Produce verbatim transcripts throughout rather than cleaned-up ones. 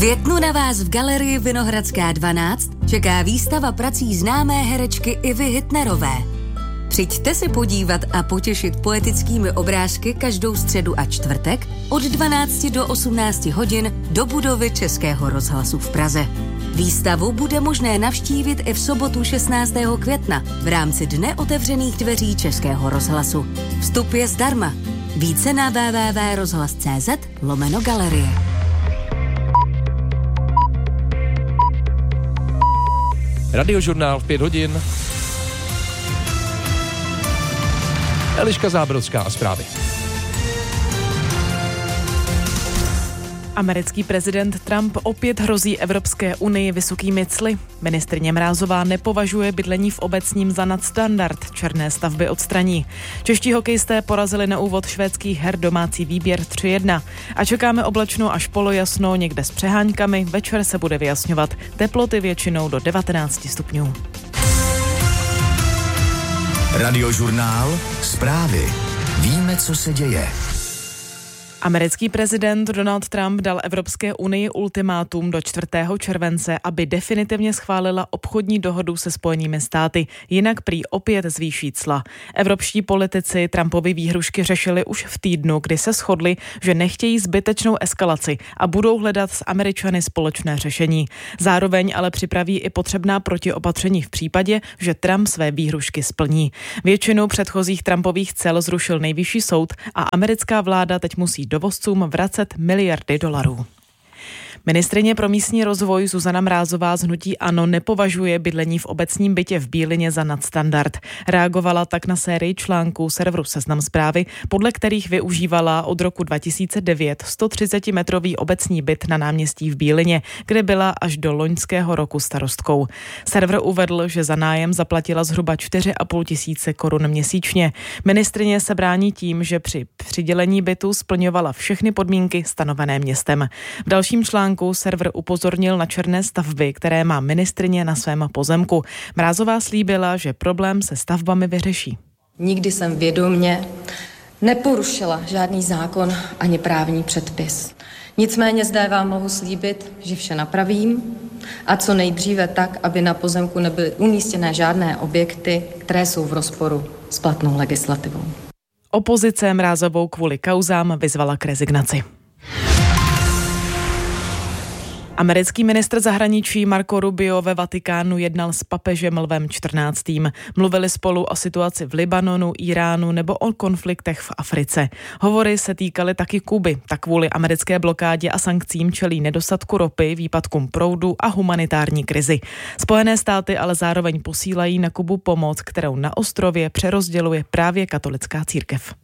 květnu na vás v galerii Vinohradská dvanáct čeká výstava prací známé herečky Ivy Hitnerové. Přijďte se podívat a potěšit poetickými obrázky každou středu a čtvrtek od dvanácti do osmnácti hodin do budovy Českého rozhlasu v Praze. Výstavu bude možné navštívit i v sobotu šestnáctého května v rámci Dne otevřených dveří Českého rozhlasu. Vstup je zdarma. Více na w w w tečka rozhlas tečka cz lomeno galerie. Radiožurnál v pět hodin. Eliška Zábrodská a zprávy. Americký prezident Trump opět hrozí Evropské unii vysokými cly. Ministryně Mrázová nepovažuje bydlení v obecním za nadstandard, černé stavby odstraní. Čeští hokejisté porazili na úvod švédských her domácí výběr tři jedna. A čekáme oblačno až polojasno, někde s přeháňkami, večer se bude vyjasňovat. Teploty většinou do devatenáct stupňů. Radiožurnál, zprávy. Víme, co se děje. Americký prezident Donald Trump dal Evropské unii ultimátum do čtvrtého července, aby definitivně schválila obchodní dohodu se Spojenými státy, jinak prý opět zvýší cla. Evropští politici Trumpovy výhrušky řešili už v týdnu, kdy se shodli, že nechtějí zbytečnou eskalaci a budou hledat s Američany společné řešení. Zároveň ale připraví i potřebná protiopatření v případě, že Trump své výhrušky splní. Většinu předchozích Trumpových cel zrušil nejvyšší soud a americká vláda teď musí dovozcům vracet miliardy dolarů. Ministryně pro místní rozvoj Zuzana Mrázová z hnutí ANO nepovažuje bydlení v obecním bytě v Bílině za nadstandard. Reagovala tak na sérii článků serveru Seznam Zprávy, podle kterých využívala od roku dva tisíce devět stotřicetimetrový obecní byt na náměstí v Bílině, kde byla až do loňského roku starostkou. Server uvedl, že za nájem zaplatila zhruba čtyři a půl tisíce korun měsíčně. Ministryně se brání tím, že při přidělení bytu splňovala všechny podmínky stanovené městem. V dalším článku server upozornil na černé stavby, které má ministryně na svém pozemku. Mrázová slíbila, že problém se stavbami vyřeší. Nikdy jsem vědomě neporušila žádný zákon ani právní předpis. Nicméně zde vám mohu slíbit, že vše napravím a co nejdříve tak, aby na pozemku nebyly umístěné žádné objekty, které jsou v rozporu s platnou legislativou. Opozice Mrázovou kvůli kauzám vyzvala k rezignaci. Americký ministr zahraničí Marco Rubio ve Vatikánu jednal s papežem Lvem čtrnáctým. Mluvili spolu o situaci v Libanonu, Iránu nebo o konfliktech v Africe. Hovory se týkaly taky Kuby. Tak kvůli americké blokádě a sankcím čelí nedostatku ropy, výpadkům proudu a humanitární krizi. Spojené státy ale zároveň posílají na Kubu pomoc, kterou na ostrově přerozděluje právě katolická církev.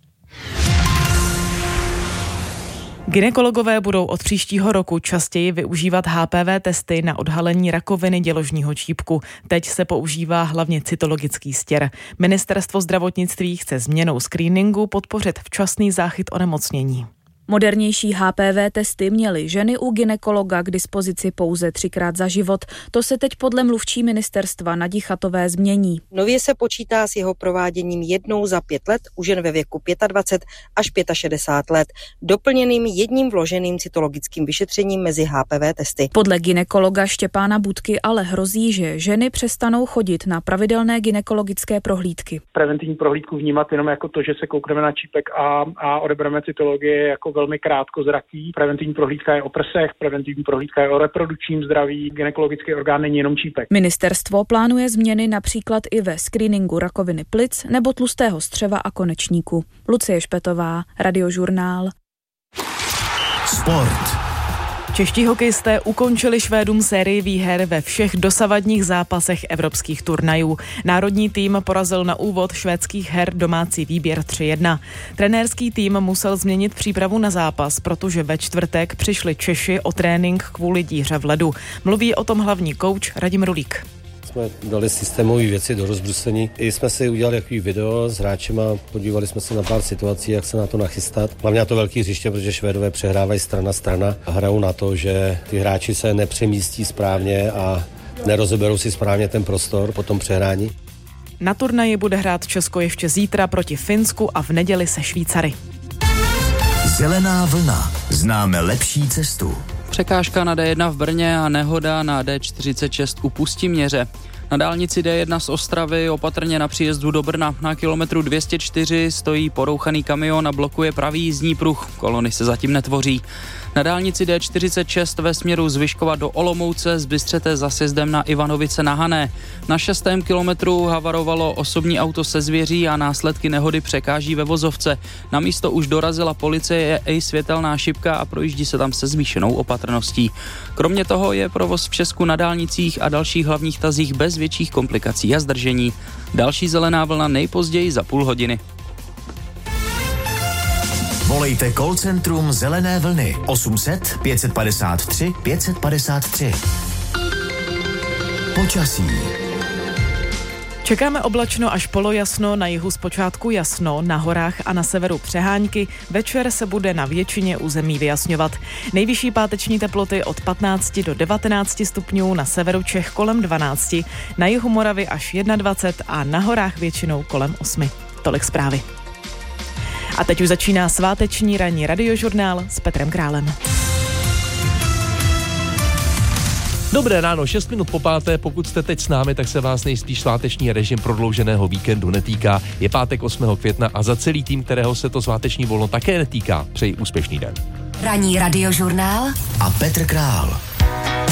Gynekologové budou od příštího roku častěji využívat H P V testy na odhalení rakoviny děložního čípku. Teď se používá hlavně cytologický stěr. Ministerstvo zdravotnictví chce změnou screeningu podpořit včasný záchyt onemocnění. Modernější H P V testy měly ženy u gynekologa k dispozici pouze třikrát za život. To se teď podle mluvčí ministerstva Nadi Chatové změní. Nově se počítá s jeho prováděním jednou za pět let u žen ve věku dvacet pět až šedesát pět let, doplněným jedním vloženým cytologickým vyšetřením mezi H P V testy. Podle gynekologa Štěpána Budky ale hrozí, že ženy přestanou chodit na pravidelné gynekologické prohlídky. Preventivní prohlídku vnímat jenom jako to, že se koukneme na čípek a, a odebereme cytologii jako velmi krátkozraký. Preventivní prohlídka je o prsech, preventivní prohlídka je o reprodukčním zdraví, gynekologický orgán není jenom čípek. Ministerstvo plánuje změny například i ve screeningu rakoviny plic nebo tlustého střeva a konečníku. Lucie Špetová, Radiožurnál. Sport. Čeští hokejisté ukončili Švédům sérii výher ve všech dosavadních zápasech evropských turnajů. Národní tým porazil na úvod švédských her domácí výběr tři jedna. Trenérský tým musel změnit přípravu na zápas, protože ve čtvrtek přišli Češi o trénink kvůli díře v ledu. Mluví o tom hlavní kouč Radim Rulík. Jsme dali systémové věci do rozbrusení. I jsme si udělali takový video s hráčema, podívali jsme se na pár situací, jak se na to nachystat. Hlavně na to velký hřiště, protože Švédové přehrávají strana strana a hrajou na to, že ty hráči se nepřemístí správně a nerozeberou si správně ten prostor po tom přehrání. Na turnaji bude hrát Česko ještě zítra proti Finsku a v neděli se Švýcary. Zelená vlna. Známe lepší cestu. Překážka na D jedna v Brně a nehoda na D čtyřicet šest u Pustiměře. Na dálnici D jedna z Ostravy opatrně na příjezdu do Brna. Na kilometru dvě stě čtyři stojí porouchaný kamion a blokuje pravý jízdní pruh. Kolony se zatím netvoří. Na dálnici D čtyřicet šest ve směru z Vyškova do Olomouce zbystřete za sjezdem na Ivanovice na Hané. Na šestém kilometru havarovalo osobní auto se zvěří a následky nehody překáží ve vozovce. Na místo už dorazila policie i světelná šipka a projíždí se tam se zvýšenou opatrností. Kromě toho je provoz v Česku na dálnicích a dalších hlavních tazích bez větších komplikací a zdržení. Další zelená vlna nejpozději za půl hodiny. Volejte call centrum Zelené vlny osm set pět padesát tři pět padesát tři. Počasí. Čekáme oblačno až polojasno, na jihu zpočátku jasno, na horách a na severu přehánky. Večer se bude na většině území vyjasňovat. Nejvyšší páteční teploty od patnáct do devatenáct stupňů, na severu Čech kolem dvanáct, na jihu Moravy až dvacet jedna a na horách většinou kolem osm. Tolik zprávy. A teď už začíná sváteční ranní radiožurnál s Petrem Králem. Dobré ráno, šest minut po páté, pokud jste teď s námi, tak se vás nejspíš sváteční režim prodlouženého víkendu netýká. Je pátek osmého května a za celý tým, kterého se to sváteční volno také netýká, přeji úspěšný den. Ranní radiožurnál a Petr Král.